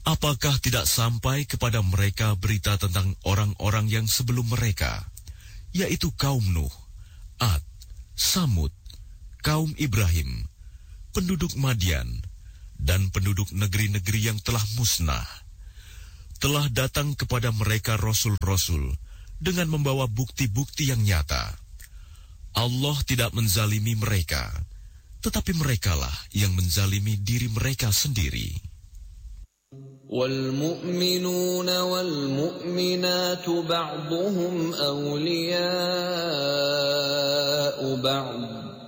Apakah tidak sampai kepada mereka berita tentang orang-orang yang sebelum mereka, yaitu kaum Nuh, Ad, Samud, kaum Ibrahim, penduduk Madian, dan penduduk negeri-negeri yang telah musnah? Telah datang kepada mereka rasul-rasul dengan membawa bukti-bukti yang nyata. Allah tidak menzalimi mereka, tetapi merekalah yang menzalimi diri mereka sendiri. وَالْمُؤْمِنُونَ وَالْمُؤْمِنَاتُ بَعْضُهُمْ أَوْلِيَاءُ بَعْضٍ